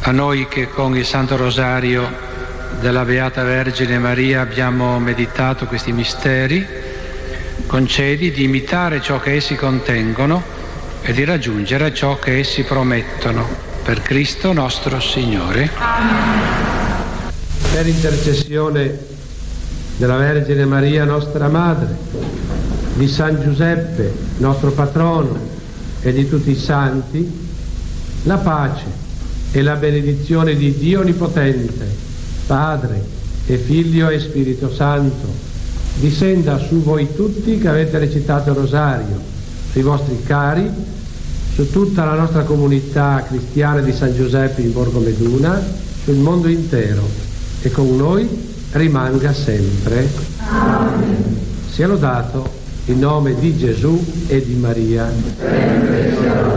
A noi che con il Santo Rosario della Beata Vergine Maria abbiamo meditato questi misteri, concedi di imitare ciò che essi contengono e di raggiungere ciò che essi promettono. Per Cristo nostro Signore. Per intercessione della Vergine Maria, nostra Madre, di San Giuseppe, nostro patrono, e di tutti i santi, la pace e la benedizione di Dio Onnipotente, Padre e Figlio e Spirito Santo, discenda su voi tutti che avete recitato il Rosario, sui vostri cari, su tutta la nostra comunità cristiana di San Giuseppe in Borgo Meduna, sul mondo intero, e con noi rimanga sempre. Amen. Sia lodato il nome di Gesù e di Maria.